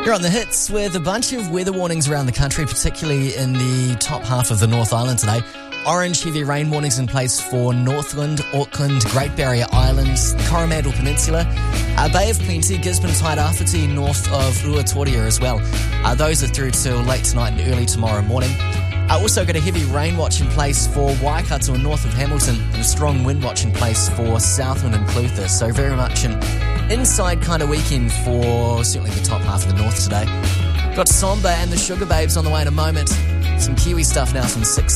You're on the hits with a bunch of weather warnings around the country, particularly in the top half of the North Island today. Orange heavy rain warnings in place for Northland, Auckland, Great Barrier Island, Coromandel Peninsula, Bay of Plenty, Gisborne, Tairāwhiti, north of Ruatoria as well. Those are through till late tonight and early tomorrow morning. Also got a heavy rain watch in place for Waikato north of Hamilton and a strong wind watch in place for Southland and Clutha. So very much an inside kind of weekend for certainly the top half of the north today. Got Samba and the Sugar Babes on the way in a moment. Some Kiwi stuff now from 6